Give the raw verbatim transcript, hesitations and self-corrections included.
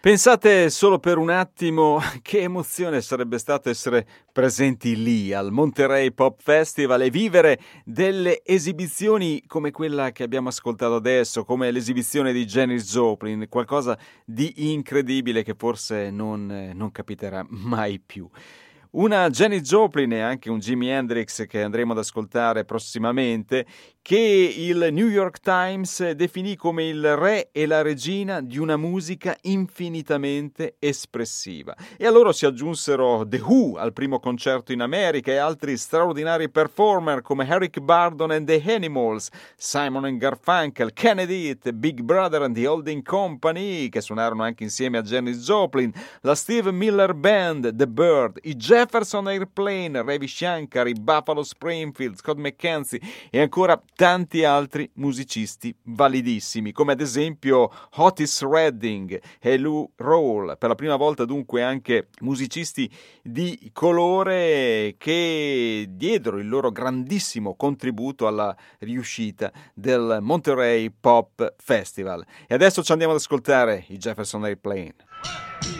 Pensate solo per un attimo che emozione sarebbe stato essere presenti lì al Monterey Pop Festival e vivere delle esibizioni come quella che abbiamo ascoltato adesso, come l'esibizione di Janis Joplin, qualcosa di incredibile che forse non, non capiterà mai più. Una Janis Joplin e anche un Jimi Hendrix che andremo ad ascoltare prossimamente, che il New York Times definì come il re e la regina di una musica infinitamente espressiva. E a loro si aggiunsero The Who al primo concerto in America e altri straordinari performer come Eric Burdon and the Animals, Simon and Garfunkel, Kennedy, Big Brother and the Holding Company, che suonarono anche insieme a Janis Joplin, la Steve Miller Band, The Bird, i Jefferson Airplane, Ravi Shankar, i Buffalo Springfield, Scott McKenzie e ancora tanti altri musicisti validissimi, come ad esempio Otis Redding e Lou Rawls, per la prima volta dunque anche musicisti di colore che diedero il loro grandissimo contributo alla riuscita del Monterey Pop Festival. E adesso ci andiamo ad ascoltare i Jefferson Airplane.